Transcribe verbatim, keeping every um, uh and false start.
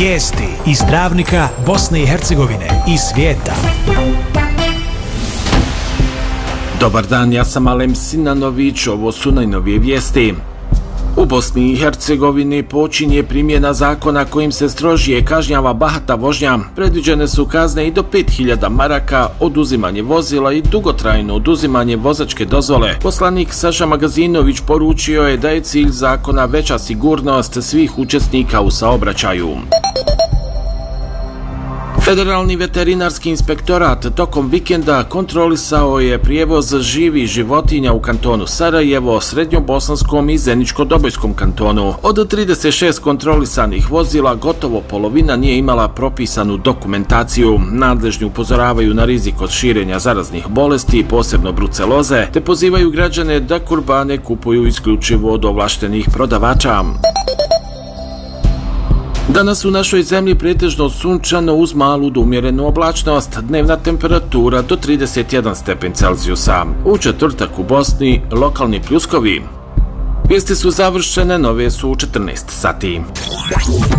Vijesti iz Travnika, Bosne i Hercegovine i svijeta. Dobar dan, ja sam Alem Sinanović, ovo su najnovije vijesti. U Bosni i Hercegovini počinje primjena zakona kojim se strožije kažnjava bahata vožnja. Predviđene su kazne i do pet hiljada maraka, oduzimanje vozila i dugotrajno oduzimanje vozačke dozvole. Poslanik Saša Magazinović poručio je da je cilj zakona veća sigurnost svih učesnika u saobraćaju. Federalni veterinarski inspektorat tokom vikenda kontrolisao je prijevoz živih životinja u kantonu Sarajevo, Srednjobosanskom i Zeničko-Dobojskom kantonu. Od trideset šest kontrolisanih vozila gotovo polovina nije imala propisanu dokumentaciju. Nadležni upozoravaju na rizik od širenja zaraznih bolesti, posebno bruceloze, te pozivaju građane da kurbane kupuju isključivo od ovlaštenih prodavača. Danas u našoj zemlji pretežno sunčano uz malu do umjerenu oblačnost, dnevna temperatura do trideset jedan stepen Celzijusa. U četvrtak u Bosni lokalni pljuskovi. Vijesti su završene, nove su u četrnaest sati.